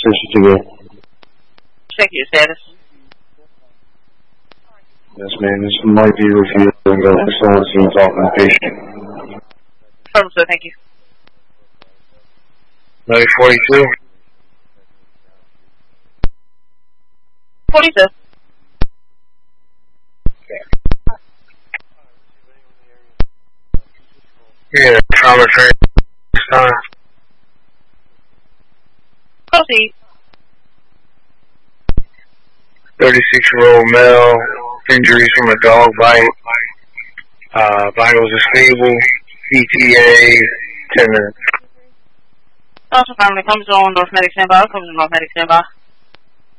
assist you today? Check your status. Yes, ma'am. This might be reviewed during the facility and talking to the patient. Affirmative, sir. Thank you. 942. 40, sir. Yeah, trauma training this time. Proceed. 36-year-old male, injuries from a dog bite. Vitals are stable. ETA, 10 minutes. Also, family comes on North Medic standby. Comes on North Medic standby.